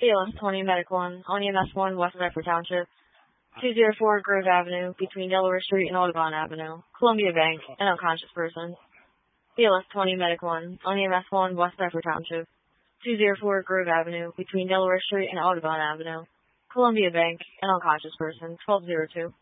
BLS 20 Medic 1 on EMS 1 West Bedford Township, 204 Grove Avenue between Delaware Street and Audubon Avenue, Columbia Bank, an unconscious person. BLS 20 Medic 1 on EMS 1 West Bedford Township, 204 Grove Avenue between Delaware Street and Audubon Avenue, Columbia Bank, an unconscious person, 1202.